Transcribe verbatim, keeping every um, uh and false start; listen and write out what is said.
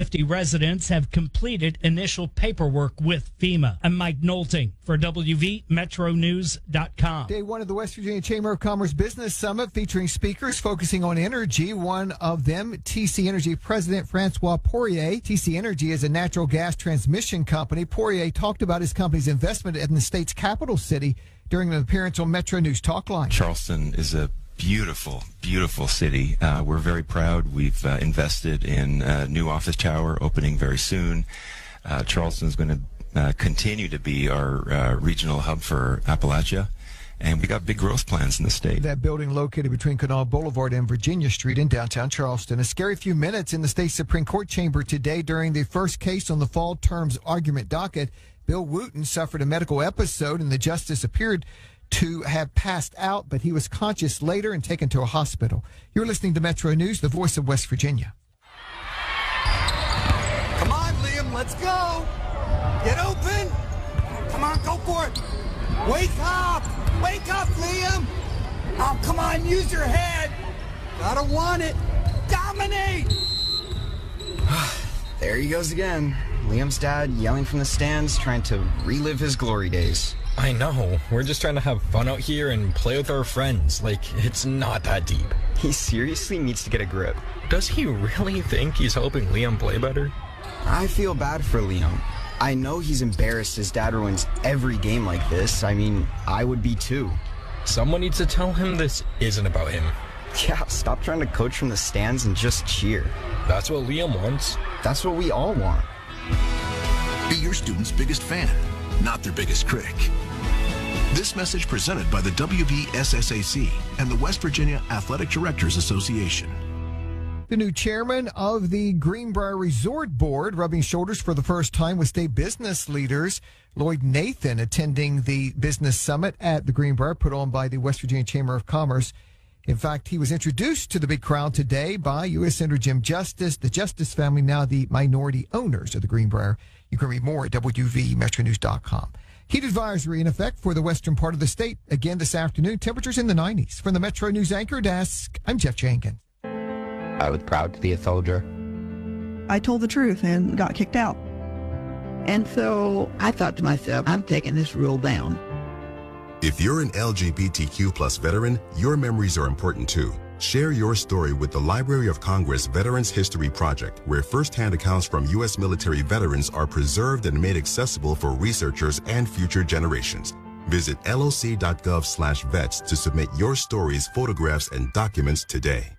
fifty residents have completed initial paperwork with FEMA. I'm Mike Knowlting for W V Metro News dot com. Day one of the West Virginia Chamber of Commerce Business Summit featuring speakers focusing on energy. One of them, T C Energy President Francois Poirier. T C Energy is a natural gas transmission company. Poirier talked about his company's investment in the state's capital city during an appearance on Metro News Talk Line. Charleston is a beautiful, beautiful city. Uh, we're very proud. We've uh, invested in a new office tower opening very soon. Uh, Charleston is going to uh, continue to be our uh, regional hub for Appalachia, and we got big growth plans in the state. That building located between Canal Boulevard and Virginia Street in downtown Charleston. A scary few minutes in the state Supreme Court chamber today during the first case on the fall terms argument docket. Bill Wooten suffered a medical episode, and the justice appeared to have passed out, but he was conscious later and taken to a hospital. You're listening to Metro News, the voice of West Virginia. Come on, Liam, let's go. Get open. Come on, go for it. Wake up. Wake up, Liam. Oh, come on, use your head. Gotta want it. Dominate. There he goes again. Liam's dad yelling from the stands, trying to relive his glory days. I know. We're just trying to have fun out here and play with our friends. Like, it's not that deep. He seriously needs to get a grip. Does he really think he's helping Liam play better? I feel bad for Liam. I know he's embarrassed his dad ruins every game like this. I mean, I would be too. Someone needs to tell him this isn't about him. Yeah, stop trying to coach from the stands and just cheer. That's what Liam wants. That's what we all want. Be your student's biggest fan, not their biggest critic. This message presented by the W V S S A C and the West Virginia Athletic Directors Association. The new chairman of the Greenbrier Resort Board rubbing shoulders for the first time with state business leaders. Lloyd Nathan attending the business summit at the Greenbrier put on by the West Virginia Chamber of Commerce. In fact, he was introduced to the big crowd today by U S Senator Jim Justice, the Justice family, now the minority owners of the Greenbrier. You can read more at W V Metro News dot com. Heat advisory in effect for the western part of the state again this afternoon. Temperatures in the nineties. From the Metro News Anchor Desk, I'm Jeff Jenkins. I was proud to be a soldier. I told the truth and got kicked out. And so I thought to myself, I'm taking this rule down. If you're an L G B T Q plus veteran, your memories are important too. Share your story with the Library of Congress Veterans History Project, where firsthand accounts from U S military veterans are preserved and made accessible for researchers and future generations. Visit L O C dot gov slash vets to submit your stories, photographs, and documents today.